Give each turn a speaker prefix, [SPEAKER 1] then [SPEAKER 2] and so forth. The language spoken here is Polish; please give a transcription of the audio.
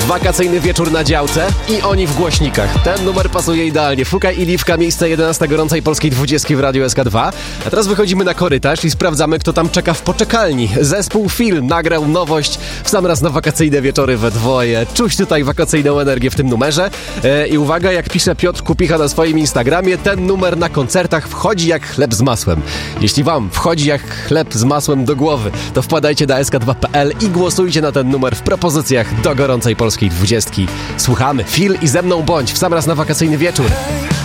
[SPEAKER 1] Wakacyjny wieczór na działce i oni w głośnikach. Ten numer pasuje idealnie. Fukaj i Liwka, miejsce 11 gorącej polskiej 20 w Radiu SK2. A teraz wychodzimy na korytarz i sprawdzamy, kto tam czeka w poczekalni. Zespół Film nagrał nowość w sam raz na wakacyjne wieczory we dwoje. Czuć tutaj wakacyjną energię w tym numerze. I uwaga, jak pisze Piotr Kupicha na swoim Instagramie, ten numer na koncertach wchodzi jak chleb z masłem. Jeśli wam wchodzi jak chleb z masłem do głowy, to wpadajcie na sk2.pl i głosujcie na ten numer w propozycjach do gorącej polskiej 20. Słuchamy. Fil i ze mną bądź w sam raz na wakacyjny wieczór.